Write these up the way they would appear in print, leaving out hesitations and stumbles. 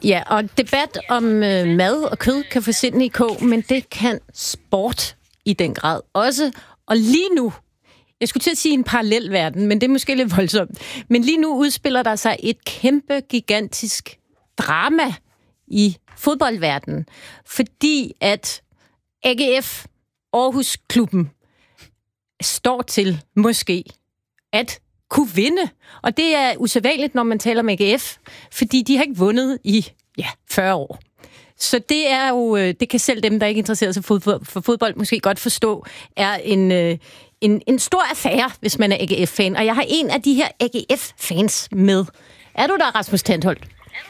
Ja, og debat om mad og kød kan få sindene i kog, men det kan sport i den grad også. Og lige nu, jeg skulle til at sige en parallel verden, men det er måske lidt voldsomt. Men lige nu udspiller der sig et kæmpe, gigantisk drama i fodboldverdenen, fordi at AGF, Aarhus-klubben, står til måske at kunne vinde. Og det er usædvanligt, når man taler om AGF, fordi de har ikke vundet i 40 år. Så det er jo, det kan selv dem, der ikke interesserer sig for fodbold, måske godt forstå, er en stor affære, hvis man er AGF-fan. Og jeg har en af de her AGF-fans med. Er du der, Rasmus Tandholt?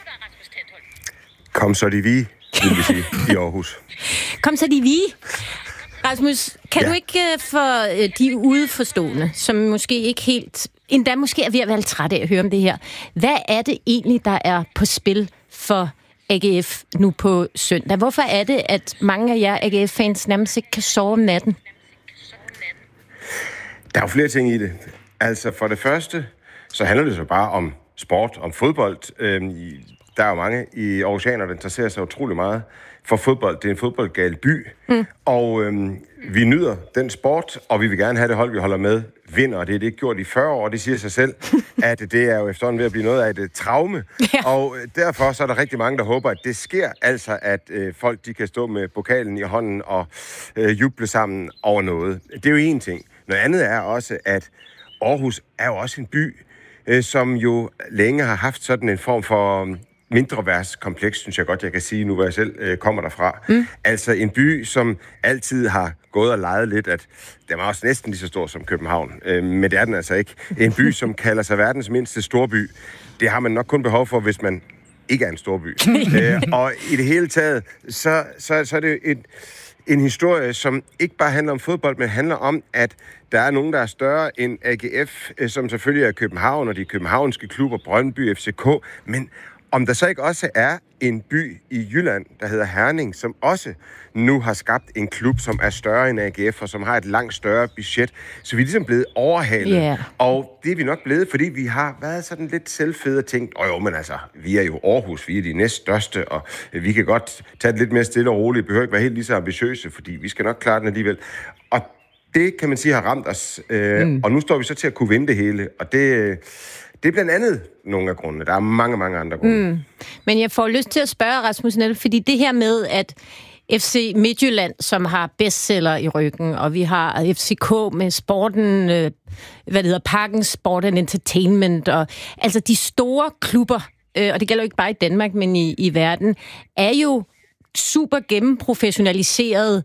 Kom så de vi, vil vi sige, i Aarhus. Kom så de vi. Rasmus, kan du ikke for de udeforstående, som måske ikke helt, endda måske er ved at være trætte af at høre om det her, hvad er det egentlig, der er på spil for AGF nu på søndag? Hvorfor er det, at mange af jer AGF-fans nærmest ikke kan sove om natten? Der er jo flere ting i det. Altså for det første, så handler det så bare om sport, om fodbold. Der er jo mange i Aarhusianer, der interesserer sig utrolig meget for fodbold. Det er en fodboldgal by, og vi nyder den sport, og vi vil gerne have det hold, vi holder med, vinder. Og det er det ikke gjort i 40 år, det siger sig selv, at det er jo efterhånden ved at blive noget af et traume. Ja. Og derfor så er der rigtig mange, der håber, at det sker, altså at folk de kan stå med pokalen i hånden og juble sammen over noget. Det er jo en ting. Noget andet er også, at Aarhus er jo også en by, som jo længe har haft sådan en form for mindreværdskompleks, synes jeg godt, jeg kan sige, nu hvor jeg selv kommer derfra. Altså en by, som altid har gået og leget lidt, at den var også næsten lige så stor som København. Men det er den altså ikke. En by, som kalder sig verdens mindste storby. Det har man nok kun behov for, hvis man ikke er en storby. Og i det hele taget, så er det en historie, som ikke bare handler om fodbold, men handler om, at der er nogen, der er større end AGF, som selvfølgelig er København, og de københavnske klubber, Brøndby, FCK, men om der så ikke også er en by i Jylland, der hedder Herning, som også nu har skabt en klub, som er større end AGF, og som har et langt større budget. Så vi er ligesom blevet overhalet. Yeah. Og det er vi nok blevet, fordi vi har været sådan lidt selvfede og tænkt, men altså, vi er jo Aarhus, vi er de næststørste, og vi kan godt tage det lidt mere stille og roligt, behøver ikke være helt lige så ambitiøse, fordi vi skal nok klare den alligevel. Og det, kan man sige, har ramt os. Og nu står vi så til at kunne vinde det hele, og det er blandt andet nogle af grundene. Der er mange, mange andre grunde. Men jeg får lyst til at spørge Rasmus netop, fordi det her med, at FC Midtjylland, som har bestseller i ryggen, og vi har FCK med sporten, Parken Sport and Entertainment, og altså de store klubber, og det gælder jo ikke bare i Danmark, men i verden, er jo super gennemprofessionaliserede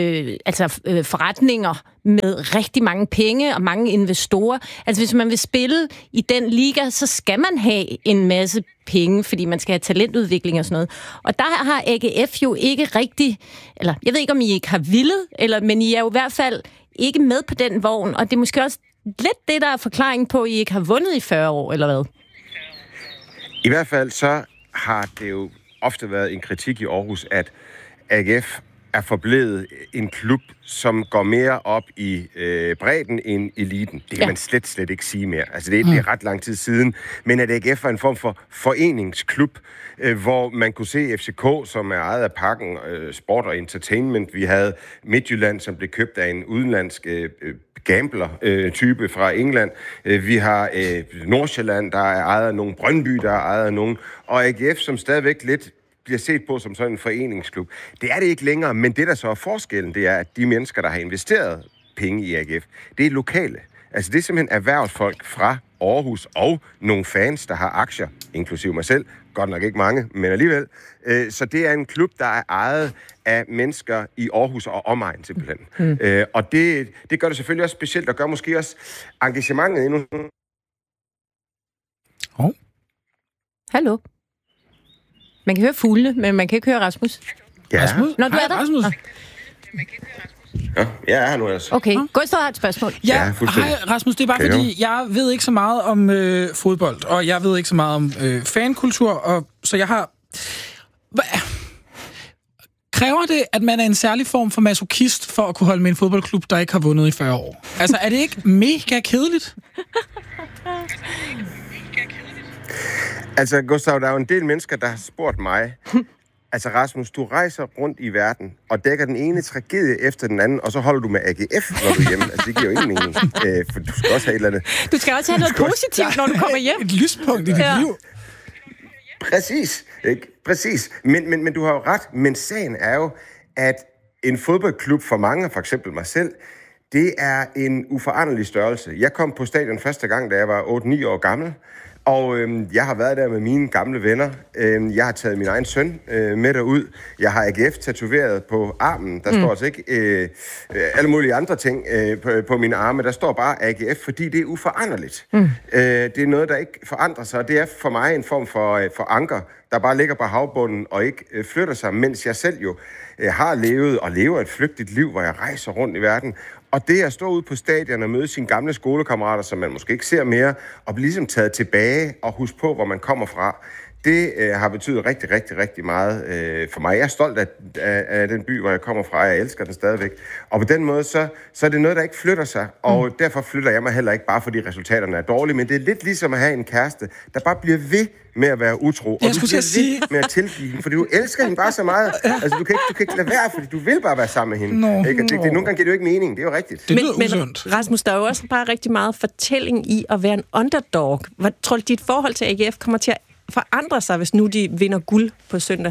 forretninger med rigtig mange penge og mange investorer. Altså hvis man vil spille i den liga, så skal man have en masse penge, fordi man skal have talentudvikling og sådan noget. Og der har AGF jo ikke rigtig, eller jeg ved ikke, om I ikke har villet, men I er jo i hvert fald ikke med på den vogn, og det er måske også lidt det, der er forklaring på, at I ikke har vundet i 40 år, eller hvad? I hvert fald så har det jo ofte været en kritik i Aarhus, at AGF er forblevet en klub, som går mere op i bredden end eliten. Det kan man slet ikke sige mere. Altså det er ret lang tid siden. Men at AGF var en form for foreningsklub, hvor man kunne se FCK, som er ejet af Parken Sport og Entertainment. Vi havde Midtjylland, som blev købt af en udenlandsk gambler-type fra England. Vi har Nordsjælland, der er ejet af nogen. Brøndby, der er ejet af nogen. Og AGF, som stadigvæk lidt bliver set på som sådan en foreningsklub. Det er det ikke længere, men det, der så er forskellen, det er, at de mennesker, der har investeret penge i AGF, det er lokale. Altså det er simpelthen erhvervsfolk fra Aarhus og nogle fans, der har aktier, inklusive mig selv. Godt nok ikke mange, men alligevel. Så det er en klub, der er ejet af mennesker i Aarhus og omegn simpelthen. Og det gør det selvfølgelig også specielt, og gør måske også engagementet endnu. Hallo? Man kan høre fuglene, men man kan ikke høre Rasmus. Ja. Rasmus? Nå, du er der? Rasmus. Ja, jeg er her nu altså. Okay, Gustav har et spørgsmål. Ja, hej Rasmus, det er bare fordi, jeg ved ikke så meget om fodbold, og jeg ved ikke så meget om fankultur, og så jeg har... Kræver det, at man er en særlig form for masochist for at kunne holde med en fodboldklub, der ikke har vundet i 40 år? Altså, er det ikke mega kedeligt? Altså, Gustav, der er jo en del mennesker, der har spurgt mig, altså Rasmus, du rejser rundt i verden og dækker den ene tragedie efter den anden, og så holder du med AGF, når du er hjemme. Altså, det giver jo ingen mening, for du skal også have et eller andet. Du skal også have noget positivt, når du kommer hjem. Et lyspunkt i dit liv. Præcis, ikke? Præcis. Men du har jo ret, men sagen er jo, at en fodboldklub for mange, for eksempel mig selv, det er en uforanderlig størrelse. Jeg kom på stadion første gang, da jeg var 8-9 år gammel, og jeg har været der med mine gamle venner. Jeg har taget min egen søn med derud. Jeg har AGF tatoveret på armen. Der står altså ikke alle mulige andre ting på mine arme. Der står bare AGF, fordi det er uforanderligt. Det er noget, der ikke forandrer sig. Det er for mig en form for anker, der bare ligger på havbunden og ikke flytter sig, mens jeg selv jo har levet og lever et flygtigt liv, hvor jeg rejser rundt i verden. Og det at stå ude på stadion og møde sine gamle skolekammerater, som man måske ikke ser mere, og blive ligesom taget tilbage og huske på, hvor man kommer fra, det har betydet rigtig, rigtig, rigtig meget for mig. Jeg er stolt af den by, hvor jeg kommer fra. Jeg elsker den stadigvæk. Og på den måde, så er det noget, der ikke flytter sig. Og derfor flytter jeg mig heller ikke bare, fordi resultaterne er dårlige. Men det er lidt ligesom at have en kæreste, der bare bliver ved med at være utro. Og du bliver ved med at tilgive hende, fordi du elsker hende bare så meget. Altså, du kan ikke lade være, fordi du vil bare være sammen med hende. Ikke? Nogle gange giver det jo ikke mening. Det er jo rigtigt. Men Rasmus, der er jo også bare rigtig meget fortælling i at være en underdog. Hvad tror du, dit forhold til AGF kommer til at forandre sig, hvis nu de vinder guld på søndag?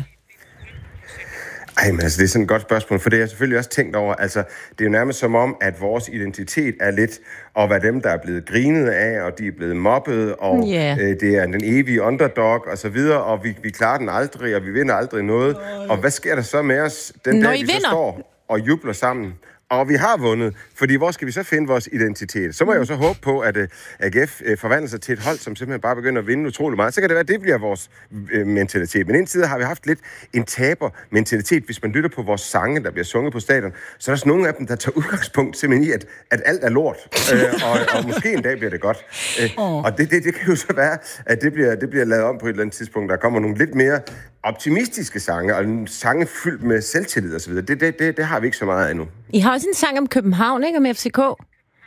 Ej, men altså, det er sådan et godt spørgsmål, for det har jeg selvfølgelig også tænkt over. Altså, det er jo nærmest som om, at vores identitet er lidt at være dem, der er blevet grinet af, og de er blevet mobbet, og det er den evige underdog, og så videre, og vi klarer den aldrig, og vi vinder aldrig noget. Og hvad sker der så med os den dag, vi så står og jubler sammen? Og vi har vundet, fordi hvor skal vi så finde vores identitet? Så må jeg jo så håbe på, at AGF forvandler sig til et hold, som simpelthen bare begynder at vinde utrolig meget. Så kan det være, at det bliver vores mentalitet. Men indtil har vi haft lidt en taber-mentalitet. Hvis man lytter på vores sange, der bliver sunget på stadion, så er der nogle af dem, der tager udgangspunkt simpelthen i, at alt er lort. Og måske en dag bliver det godt. Og det kan jo så være, at det bliver lavet om på et eller andet tidspunkt. Der kommer nogle lidt mere optimistiske sange, og sange fyldt med selvtillid og så videre. Det har vi ikke så meget af endnu. I har også en sang om København, ikke? Om FCK. Jo,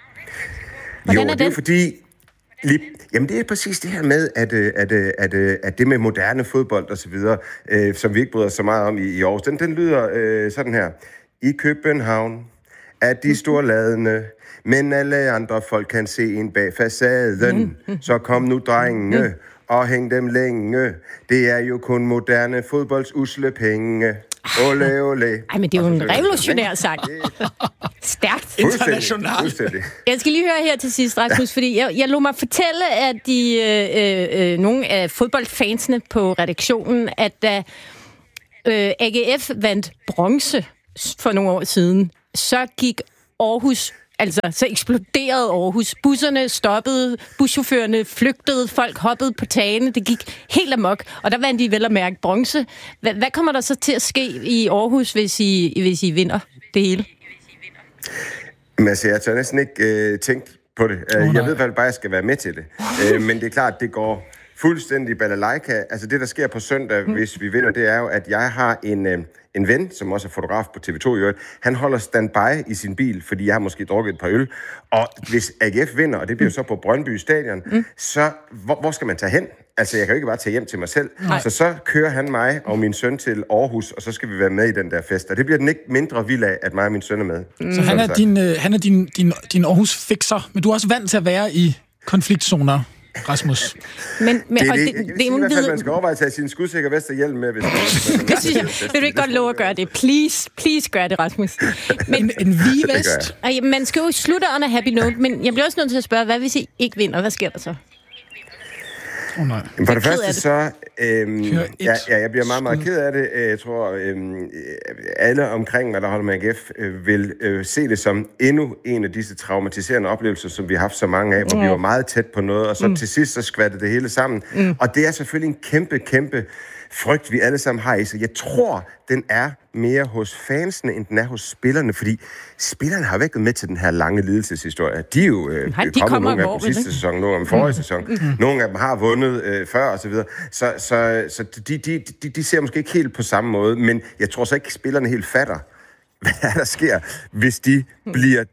det er fordi... Jamen, det er præcis det her med, at det med moderne fodbold og så videre, som vi ikke bryder så meget om i Aarhus, den lyder sådan her. I København er de storladende, men alle andre folk kan se en bag facaden. Så kom nu, drengene, og hæng dem længe. Det er jo kun moderne fodbolds usle penge. Ole, ole. Ej, men det er jo en revolutionær sang. Stærkt. Internationalt. Jeg skal lige høre her til sidst, Rasmus, fordi jeg lod mig fortælle, at nogle af fodboldfansene på redaktionen, at da AGF vandt bronze for nogle år siden, så gik Aarhus... Altså, så eksploderede Aarhus. Busserne stoppede, buschaufførerne flygtede, folk hoppede på tagene. Det gik helt amok, og der vandt de vel at mærke bronze. Hvad kommer der så til at ske i Aarhus, hvis I vinder det hele? Men altså, jeg tør næsten ikke tænkt på det. Jeg ved bare, at jeg skal være med til det. Men det er klart, at det går fuldstændig balalaika. Altså, det, der sker på søndag, hvis vi vinder, det er jo, at jeg har en ven, som også er fotograf på TV2 i øvrigt, han holder standby i sin bil, fordi jeg har måske drukket et par øl. Og hvis AGF vinder, og det bliver så på Brøndby Stadion, så hvor skal man tage hen? Altså, jeg kan jo ikke bare tage hjem til mig selv. Så kører han mig og min søn til Aarhus, og så skal vi være med i den der fest. Og det bliver den ikke mindre vild af, at mig og min søn er med. Så han er din Aarhus-fixer, men du er også vant til at være i konfliktzoner, Rasmus. Men det er i hvert fald, man skal overveje at tage sin skudsikker vest og hjelm med, hvis det synes jeg. Vil du ikke godt love at gøre det? Please gør det, Rasmus. Men en vivest. Man skal jo slutte on a happy note, men jeg bliver også nødt til at spørge, hvad hvis I ikke vinder? Hvad sker der så? Nej. For det første så... jeg bliver meget, meget ked af det. Jeg tror, alle omkring mig, der holder med AGF, vil se det som endnu en af disse traumatiserende oplevelser, som vi har haft så mange af, hvor vi var meget tæt på noget, og så til sidst så skvattede det hele sammen. Og det er selvfølgelig en kæmpe frygt, vi alle sammen har i sig. Jeg tror, den er mere hos fansene, end den er hos spillerne, fordi spillerne har været med til den her lange lidelseshistorie. De er jo kommet nogle af dem sidste sæson, nogle af dem forrige sæson. Nogle af dem har vundet før, og så videre. Så de ser måske ikke helt på samme måde, men jeg tror så ikke, spillerne helt fatter, hvad der sker, hvis de bliver de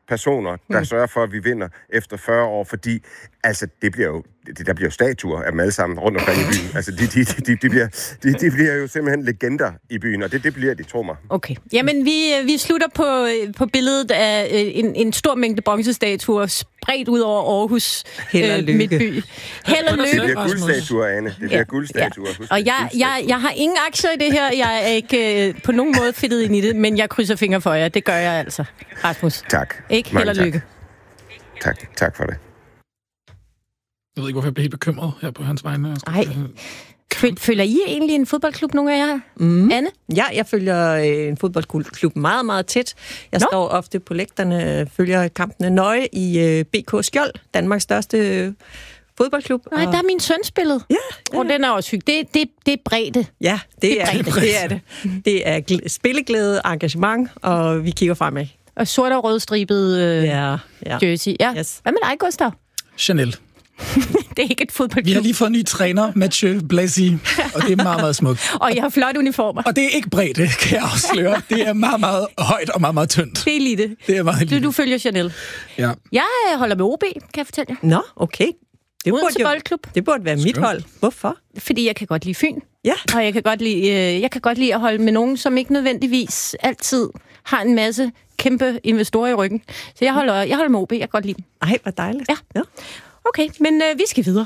personer, der sørger for, at vi vinder efter 40 år, fordi altså, der bliver jo statuer af dem alle sammen rundt omkring i byen. Altså, de bliver jo simpelthen legender i byen, og det bliver de, tro mig. Okay. Jamen, vi slutter på billedet af en stor mængde bronzestatuer spredt ud over Aarhus midtby. Held og lykke. Det bliver guldstatuer, Anne. Det bliver guldstatuer. Ja. Og jeg har ingen aktier i det her. Jeg er ikke på nogen måde fedtet ind i det, men jeg krydser fingre for jer. Det gør jeg altså, Rasmus. Tak. Ikke? Held og lykke. Tak for det. Jeg ved ikke, hvorfor jeg bliver helt bekymret her på hans vegne. Nej. Følger I egentlig en fodboldklub, nogle af jer? Anne? Ja, jeg følger en fodboldklub meget, meget tæt. Jeg står ofte på lægterne, følger kampene nøje i BK Skjold, Danmarks største fodboldklub. Nej, der er min søn spillet. Ja. Og den er også hyggelig. Det er bredde. Ja, det er det. Det er spilleglæde, engagement, og vi kigger fremad. Og sort og rødstribet jersey. Ja. Yes. Hvad med dig, Gustav? Chanel. Det er ikke et fodboldklub. Vi har lige fået en ny træner, Mathieu Blazy, og det er meget, meget smukt. Og jeg har flotte uniformer. Og det er ikke bredt, kan jeg afsløre. Det er meget, meget højt og meget, meget tyndt. Det er elite. Det er meget elite. Du følger Chanel. Ja. Jeg holder med OB, kan jeg fortælle jer. Nå, okay. Det burde være mit hold. Hvorfor? Fordi jeg kan godt lide Fyn. Ja. Og jeg kan godt lide at holde med nogen, som ikke nødvendigvis altid har en masse kæmpe investorer i ryggen. Så jeg holder med OB. Jeg kan godt lide dem. Ej, hvor dejligt. Ja. Okay, men vi skal videre.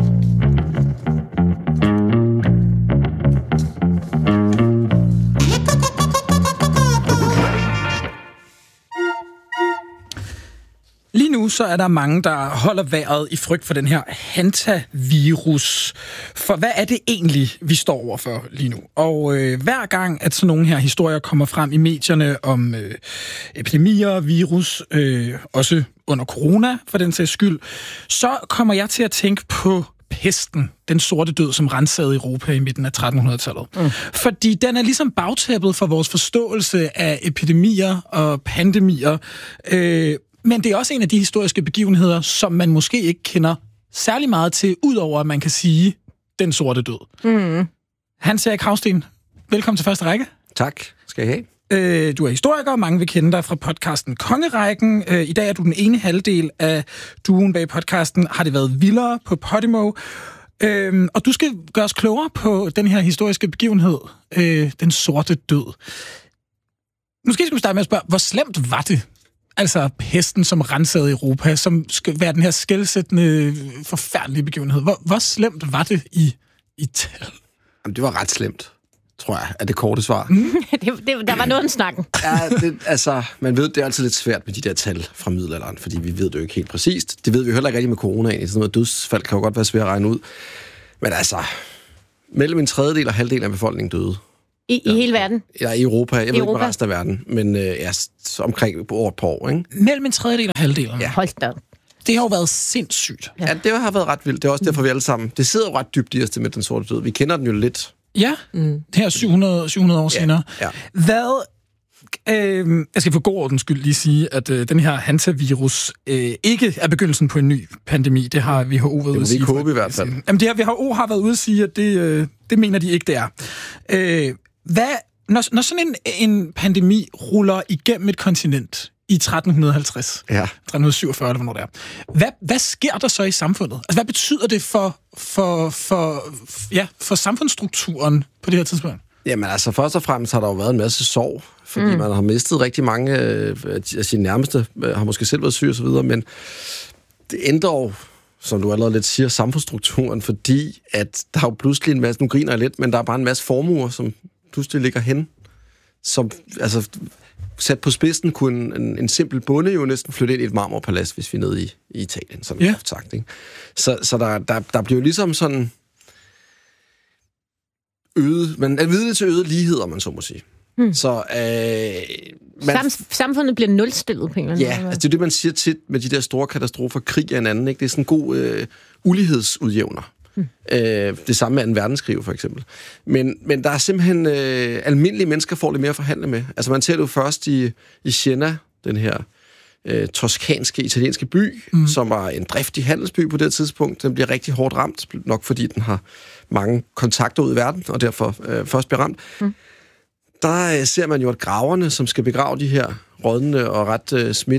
Lige nu så er der mange, der holder vejret i frygt for den her hantavirus. For hvad er det egentlig, vi står overfor lige nu? Og hver gang, at sådan nogle her historier kommer frem i medierne om epidemier, virus, også under corona for den sags skyld, så kommer jeg til at tænke på pesten, den sorte død, som rensede Europa i midten af 1300-tallet. Fordi den er ligesom bagtæppet for vores forståelse af epidemier og pandemier. Men det er også en af de historiske begivenheder, som man måske ikke kender særlig meget til, udover at man kan sige den sorte død. Hans Erik Hausten, velkommen til første række. Tak, skal jeg have. Du er historiker, og mange vil kende dig fra podcasten Kongerækken. I dag er du den ene halvdel af duoen bag podcasten Har det været vildere på Podimo. Og du skal gøre os klogere på den her historiske begivenhed, den sorte død. Måske skal vi starte med at spørge, hvor slemt var det? Altså pesten, som rensede Europa, som skal være den her skelsættende, forfærdelige begivenhed. Hvor slemt var det i tal? Jamen, det var ret slemt, tror jeg, er det korte svar. Der var noget om snakken. Ja, man ved, det er altid lidt svært med de der tal fra middelalderen, fordi vi ved det jo ikke helt præcist. Det ved vi heller ikke rigtig med coronaen. Sådan noget dødsfald kan jo godt være svært at regne ud. Men altså, mellem en tredjedel og halvdel af befolkningen døde. I hele verden? Ja, i Europa. Jeg ved ikke med resten af verden, men omkring over et par år, ikke? Mellem en tredjedel og halvdel? Ja. Hold da. Det har jo været sindssygt. Ja, det har været ret vildt. Det er også derfor, vi alle sammen... Det sidder jo ret dybt i os med den sorte død. Vi kender den jo lidt. Ja, her 700 år senere. Ja. Hvad... jeg skal for god ordens skyld lige sige, at den her hantavirus ikke er begyndelsen på en ny pandemi. Det har WHO været ude at sige. Det må vi håbe i hvert fald. Jamen, det her WHO har været ude at sige, at det mener de ikke, det er. Når sådan en pandemi ruller igennem et kontinent i 1350, 1347, eller hvornår det er, hvad sker der så i samfundet? Altså, hvad betyder det for samfundsstrukturen på det her tidspunkt? Jamen altså, først og fremmest har der jo været en masse sorg, fordi man har mistet rigtig mange af sine nærmeste, har måske selv været syge og så videre, men det ændrer jo, som du allerede lidt siger, samfundsstrukturen, fordi at der er jo pludselig en masse, nu griner jeg lidt, men der er bare en masse formuer, som pludselig ligger hen, som, altså, sat på spidsen kunne en simpel bonde jo næsten flytte ind i et marmorpalads, hvis vi er nede i Italien, sådan sagt, ikke? Så der bliver jo ligesom sådan man er vidne til øget lighed, om man så må sige. Så samfundet bliver nulstillet på en eller anden måde. Ja, altså det er det, man siger tit med de der store katastrofer, krig af en anden, ikke? Det er sådan en god ulighedsudjævner. Det samme med 2. verdenskrig, for eksempel. Men der er simpelthen almindelige mennesker får lidt mere at forhandle med. Altså man ser det jo først i Siena, den her toskanske italienske by, som var en driftig handelsby på det tidspunkt. Den bliver rigtig hårdt ramt, nok fordi den har mange kontakter ud i verden, og derfor først bliver ramt. Der ser man jo, at graverne, som skal begrave de her rådne og ret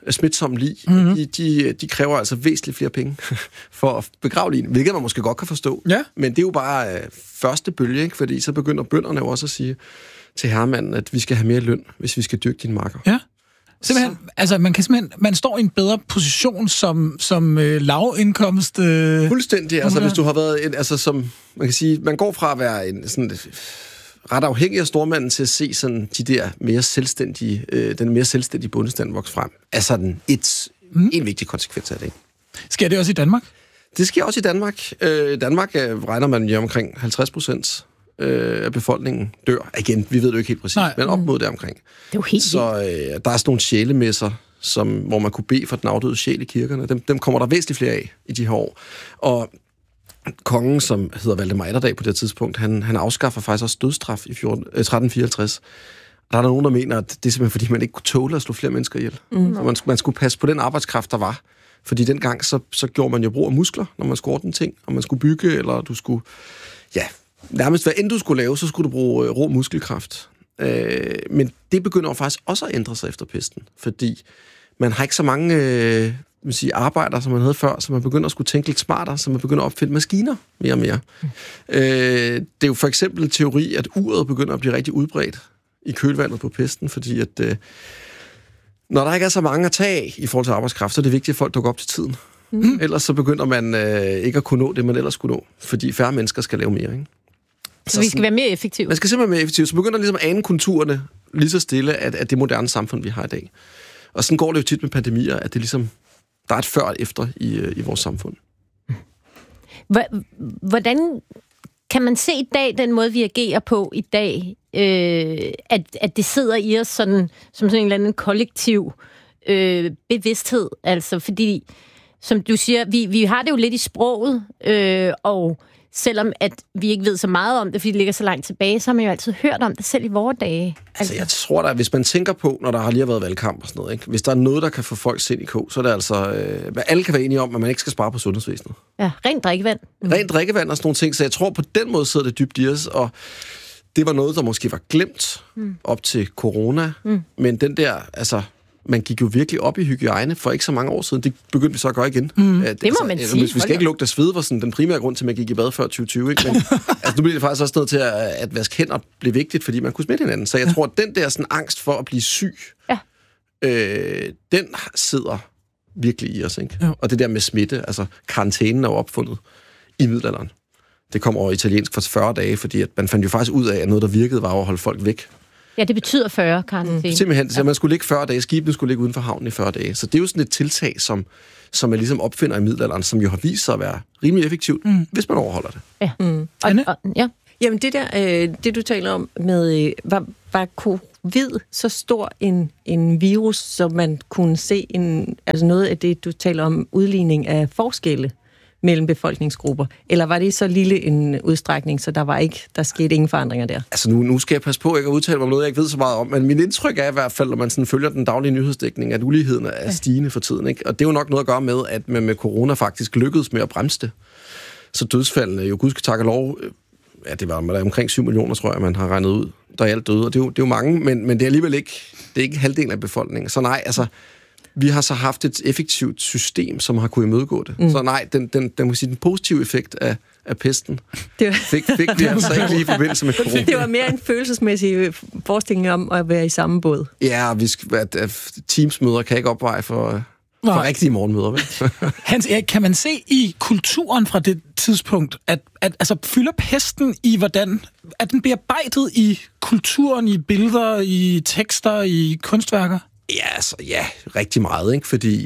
smitsomme lig, de kræver altså væsentligt flere penge for at begrave ligene, hvilket man måske godt kan forstå. Ja. Men det er jo bare første bølge, ikke? Fordi så begynder bønderne jo også at sige til herremanden, at vi skal have mere løn, hvis vi skal dyrke dine marker. Ja. Simpelthen, altså man står i en bedre position som lavindkomst. Fuldstændig. Altså hvis du har været som man kan sige, man går fra at være en sådan ret afhængig af stormanden til at se sådan de der mere selvstændige, den mere selvstændige bondestand vokse frem. Altså en vigtig konsekvens af det. Ikke? Sker det også i Danmark? Det sker også i Danmark. Danmark regner man jo omkring 50% af befolkningen dør. Igen, vi ved det jo ikke helt præcis, men op mod det omkring. Det er jo helt så der er sådan nogle sjælemesser, hvor man kunne bede for den afdøde sjæl i kirkerne. Dem kommer der væsentligt flere af i de her år. Og kongen, som hedder Valdemar Atterdag på det tidspunkt, han afskaffer faktisk også dødsstraf i 1354. Der er nogen, der mener, at det er simpelthen fordi, man ikke kunne tåle at slå flere mennesker ihjel. Så man skulle passe på den arbejdskraft, der var. Fordi dengang, så gjorde man jo brug af muskler, når man skulle ordne ting, og man skulle bygge, eller du skulle... Ja, nærmest hvad end du skulle lave, så skulle du bruge rå muskelkraft. Men det begynder jo faktisk også at ændre sig efter pesten, fordi man har ikke så mange arbejdere, som man havde før, så man begynder at skulle tænke lidt smartere, så man begynder at opfinde maskiner mere og mere. Det er jo for eksempel en teori, at uret begynder at blive rigtig udbredt i kølvandet på pesten, fordi at når der ikke er så mange at tage i forhold til arbejdskraft, så er det vigtigt, at folk dukker op til tiden. Ellers så begynder man ikke at kunne nå det, man ellers skulle nå, fordi færre mennesker skal lave mere, ikke? Så vi skal være mere effektive. Man skal simpelthen være mere effektiv. Så begynder ligesom at ane konturerne lige så stille af det moderne samfund, vi har i dag. Og sådan går det jo tit med pandemier, at det ligesom, der er et før og efter i vores samfund. Hvordan kan man se i dag, den måde, vi agerer på i dag, at det sidder i os sådan, som sådan en eller anden kollektiv bevidsthed? Altså, fordi, som du siger, vi har det jo lidt i sproget, og selvom at vi ikke ved så meget om det, fordi det ligger så langt tilbage, så har man jo altid hørt om det selv i vore dage. Altså, jeg tror da, hvis man tænker på, når der har lige været valgkamp og sådan noget, ikke? Hvis der er noget, der kan få folk sind i kog, så er det altså... alle kan være enige om, at man ikke skal spare på sundhedsvæsenet. Ja, rent drikkevand. Rent drikkevand og sådan nogle ting, så jeg tror, på den måde sidder det dybt i os, og det var noget, der måske var glemt op til corona, men den der, altså... Man gik jo virkelig op i hygiejne for ikke så mange år siden. Det begyndte vi så at gøre igen. Det må man sige. Hvis vi skal ikke lugte af sved, var sådan den primære grund til, at man gik i bad før 2020. Ikke? Men, altså, nu bliver det faktisk også noget til, at vaske hænder blev vigtigt, fordi man kunne smitte hinanden. Så jeg tror, at den der sådan, angst for at blive syg, den sidder virkelig i os. Ikke? Ja. Og det der med smitte, altså karantænen er jo opfundet i middelalderen. Det kom over italiensk for 40 dage, fordi at man fandt jo faktisk ud af, at noget, der virkede, var at holde folk væk. Ja, det betyder 40 karantæne. Simpelthen, så man skulle ligge 40 dage, skibene skulle ligge uden for havnen i 40 dage. Så det er jo sådan et tiltag, som man ligesom opfinder i middelalderen, som jo har vist sig at være rimelig effektivt, hvis man overholder det. Ja. Ja. Jamen det du taler om med, var covid så stor en virus, som man kunne se altså noget af det, du taler om, udligning af forskelle mellem befolkningsgrupper? Eller var det så lille en udstrækning, så der skete ingen forandringer der? Altså nu skal jeg passe på ikke at udtale mig om noget, jeg ikke ved så meget om, men min indtryk er i hvert fald, når man sådan følger den daglige nyhedsdækning, at uligheden er stigende for tiden. Ikke? Og det er jo nok noget at gøre med, at man med corona faktisk lykkedes med at bremse det. Så dødsfaldene, jo gudske tak og lov, det var omkring 7 millioner, tror jeg, man har regnet ud, der er alt døde. Og det er jo mange, men det er alligevel ikke, det er ikke halvdelen af befolkningen. Så nej, altså... Vi har så haft et effektivt system, som har kunne imødegå det. Så nej, den positive effekt af pesten fik vi altså ikke lige i forbindelse med corona. Det var mere en følelsesmæssig forestilling om at være i samme båd. Ja, Teams-møder kan ikke opveje for rigtige morgenmøder. Vel? Hans Erik, kan man se i kulturen fra det tidspunkt, at altså, fylder pesten i, hvordan er den bearbejdet i kulturen, i billeder, i tekster, i kunstværker? Ja, rigtig meget, ikke? Fordi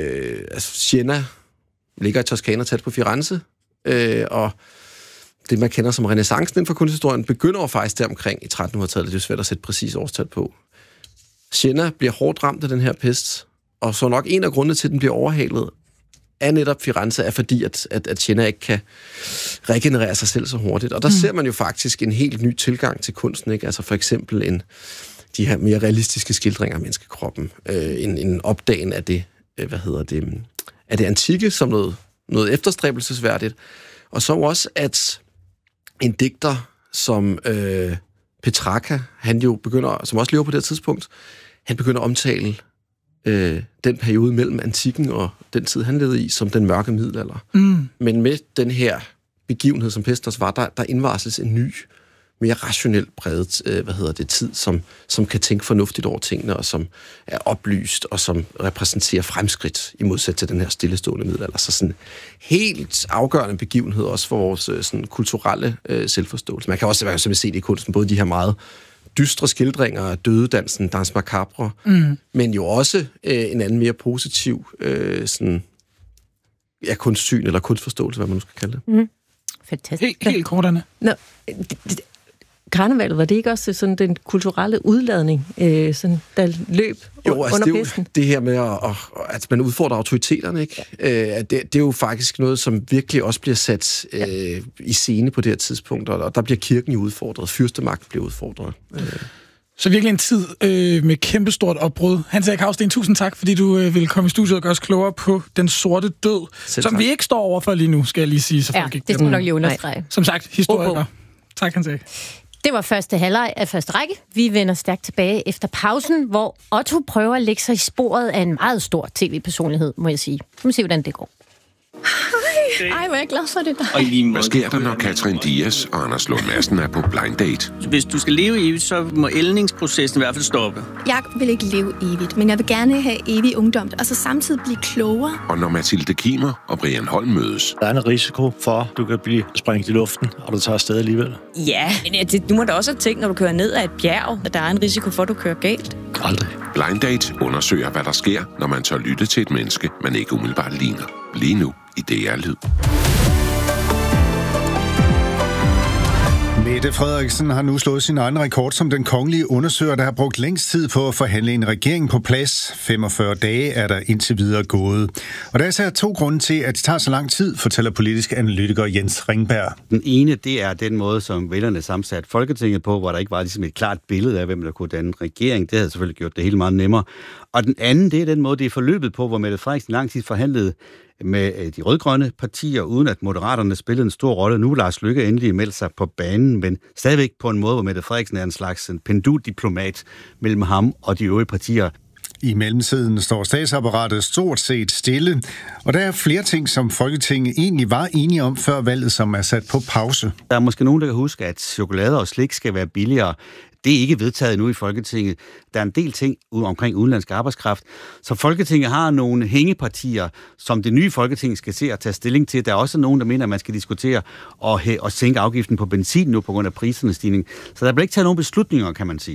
Siena ligger i Toskana tæt på Firenze, og det, man kender som renæssancen inden for kunsthistorien, begynder faktisk der omkring i 1300-tallet. Det er svært at sætte præcis årstal på. Siena bliver hårdt ramt af den her pest, og så nok en af grundene til, at den bliver overhalet, er netop Firenze, er fordi, at Siena ikke kan regenerere sig selv så hurtigt. Og der ser man jo faktisk en helt ny tilgang til kunsten, ikke? Altså for eksempel de her mere realistiske skildringer af menneskekroppen. En opdagen af det, af det antikke som noget efterstræbelsesværdigt. Og så også, at en digter som Petrarca, han jo begynder, som også lever på det tidspunkt, han begynder at omtale den periode mellem antikken og den tid, han levede i, som den mørke middelalder. Men med den her begivenhed, som Pestos var, der indvarsles en ny, mere rationelt præget tid, som kan tænke fornuftigt over tingene, og som er oplyst, og som repræsenterer fremskridt i modsætning til den her stillestående middelalder. Så sådan helt afgørende begivenhed også for vores sådan kulturelle selvforståelse. Man kan også simpelthen se det i kunsten, både de her meget dystre skildringer af dødedansen, Danse Macabre, men jo også en anden mere positiv kunstsyn eller kunstforståelse, hvad man nu skal kalde det. Fantastisk. Helt korterne. Karnevalet, var det ikke også sådan den kulturelle udladning, sådan, der løb under pesten? Det her med, at man udfordrer autoriteterne, ikke? Det er jo faktisk noget, som virkelig også bliver sat i scene på det her tidspunkt, og der bliver kirken jo udfordret, fyrstemagten bliver udfordret. Så virkelig en tid med kæmpestort opbrud. Hans Erik Hausten, tusind tak, fordi du ville komme i studiet og gøre os klogere på den sorte død, som vi ikke står overfor lige nu, skal jeg lige sige. Så folk ikke det skal nok lige understrege. Som sagt, historiker. Tak, Hans Erik. Det var første halvleg af første række. Vi vender stærkt tilbage efter pausen, hvor Otto prøver at lægge sig i sporet af en meget stor tv-personlighed, må jeg sige. Nu må se, hvordan det går. Ej, hvor er jeg glad for det der. Hvad sker der, når Katrin Dias og Anders Lund Madsen er på blind date? Hvis du skal leve evigt, så må ældningsprocessen i hvert fald stoppe. Jeg vil ikke leve evigt, men jeg vil gerne have evig ungdom, og så samtidig blive klogere. Og når Mathilde Kimer og Brian Holm mødes? Der er en risiko for, at du kan blive sprængt i luften, og du tager afsted alligevel. Ja, men du må da også have tænkt, når du kører ned ad et bjerg, at der er en risiko for, at du kører galt. Aldrig. Blind Date undersøger, hvad der sker, når man tør lytte til et menneske, man ikke umiddelbart ligner. Lige nu i DR Lyd. Mette Frederiksen har nu slået sin egen rekord som den kongelige undersøger, der har brugt længst tid på at forhandle en regering på plads. 45 dage er der indtil videre gået. Og der er så 2 grunde til, at det tager så lang tid, fortæller politisk analytiker Jens Ringberg. Den ene, det er den måde, som vælgerne sammensat Folketinget på, hvor der ikke var ligesom et klart billede af, hvem der kunne danne regering. Det havde selvfølgelig gjort det hele meget nemmere. Og den anden, det er den måde, det er forløbet på, hvor Mette Frederiksen lang tid forhandlede med de rødgrønne partier, uden at Moderaterne spillede en stor rolle. Nu er Lars Løkke endelig meldt sig på banen, men stadigvæk på en måde, hvor Mette Frederiksen er en slags penduldiplomat mellem ham og de øvrige partier. I mellemtiden står statsapparatet stort set stille, og der er flere ting, som Folketinget egentlig var enige om før valget, som er sat på pause. Der er måske nogen, der kan huske, at chokolade og slik skal være billigere. Det er ikke vedtaget nu i Folketinget. Der er en del ting omkring udenlandsk arbejdskraft. Så Folketinget har nogle hængepartier, som det nye Folketing skal se og tage stilling til. Der er også nogen, der mener, at man skal diskutere og sænke afgiften på benzin nu på grund af prisernes stigning. Så der bliver ikke taget nogen beslutninger, kan man sige.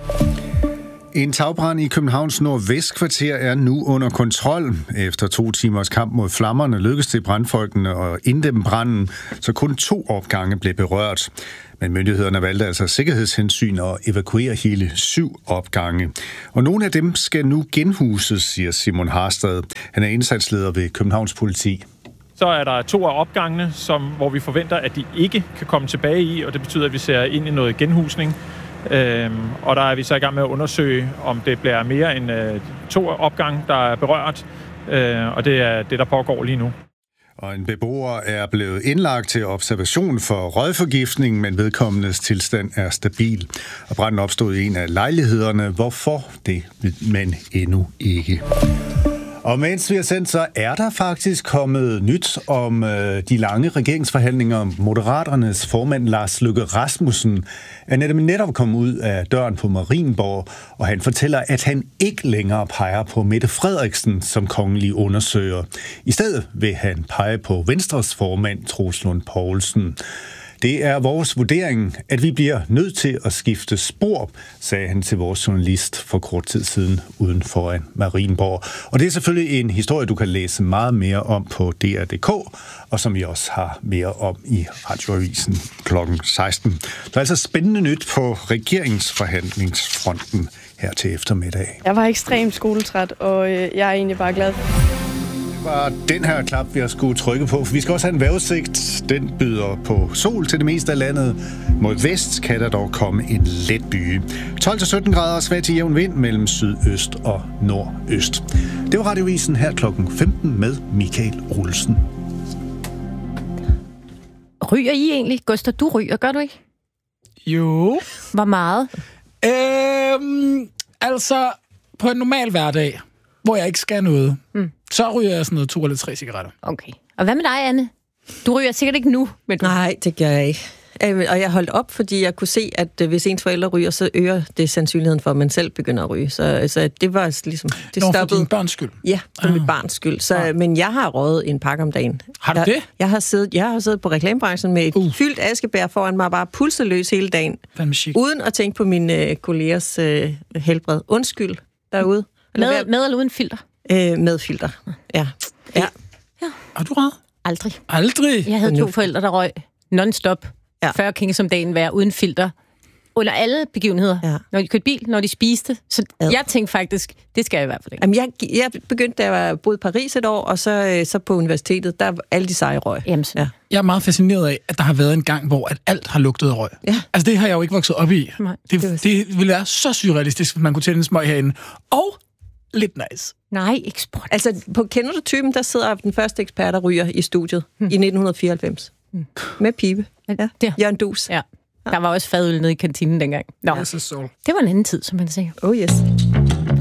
En tagbrand i Københavns nordvestkvarter er nu under kontrol. Efter 2 timers kamp mod flammerne lykkedes det brandfolkene at inddæmme branden, så kun 2 opgange blev berørt. Men myndighederne valgte altså sikkerhedshensyn og evakuere hele 7 opgange. Og nogle af dem skal nu genhuses, siger Simon Harstad. Han er indsatsleder ved Københavns Politi. Så er der 2 af opgangene, hvor vi forventer, at de ikke kan komme tilbage i, og det betyder, at vi ser ind i noget genhusning. Og der er vi så i gang med at undersøge, om det bliver mere end 2 opgange, der er berørt, og det er det, der pågår lige nu. Og en beboer er blevet indlagt til observation for røgforgiftning, men vedkommendes tilstand er stabil. Og branden opstod i en af lejlighederne. Hvorfor? Det ved man endnu ikke. Og mens vi har sendt, så er der faktisk kommet nyt om de lange regeringsforhandlinger. Moderaternes formand Lars Løkke Rasmussen er netop kommet ud af døren på Marienborg, og han fortæller, at han ikke længere peger på Mette Frederiksen som kongelig undersøger. I stedet vil han pege på Venstres formand Troels Lund Poulsen. Det er vores vurdering, at vi bliver nødt til at skifte spor, sagde han til vores journalist for kort tid siden uden foran Marienborg. Og det er selvfølgelig en historie, du kan læse meget mere om på DR.dk, og som vi også har mere om i Radioavisen kl. 16. Så altså spændende nyt på regeringsforhandlingsfronten her til eftermiddag. Jeg var ekstremt skoletræt, og jeg er egentlig bare glad. Var den her knap, vi har skulle trykke på, for vi skal også have en vejrudsigt. Den byder på sol til det meste af landet. Mod vest kan der dog komme en let byge. 12-17 grader svag til jævn vind mellem sydøst og nordøst. Det var Radioavisen her klokken 15 med Michael Olsen. Ryger I egentlig? Gustav, du ryger, gør du ikke? Jo. Hvor meget? Altså, på en normal hverdag, hvor jeg ikke skal noget, så ryger jeg sådan noget 2 eller 3 cigaretter. Okay. Og hvad med dig, Anne? Du ryger sikkert ikke nu, men Nej, det gør jeg ikke. Og jeg holdt op, fordi jeg kunne se, at hvis ens forældre ryger, så øger det sandsynligheden for, at man selv begynder at ryge. Så det var ligesom... Det Nå, stoppede. for din børns skyld? Ja, for mit barns skyld. Så, men jeg har røget en pakke om dagen. Har du det? Jeg har siddet på reklamebranchen med et fyldt askebær foran mig, bare pulseløs hele dagen. Uden at tænke på mine kollegers helbred. Undskyld derude. Med eller uden filter? Med filter, ja. Har du røget? Aldrig. Aldrig? Jeg havde 2 forældre, der røg non-stop. 40 kings om dagen hver, uden filter. Under alle begivenheder. Når de kørte bil, når de spiste. Så jeg tænkte faktisk, det skal jeg i hvert fald ikke. Jamen, jeg begyndte, da jeg boede i Paris et år, og så på universitetet, der alle de seje røg. Jamen, Jeg er meget fascineret af, at der har været en gang, hvor at alt har lugtet af røg. Ja. Altså, det har jeg jo ikke vokset op i. Nej, det ville være så surrealistisk, hvis man kunne tænde en smøg herinde. Og lidt nice. Nej, ikke sport. Altså, på Kender du typen, der sidder den første ekspert, der ryger i studiet i 1994. Med pibe. Ja. Jørgen Dus. Ja. Der var også fadøl nede i kantinen dengang. Nå. Yes, det var en anden tid, som man siger. Oh yes.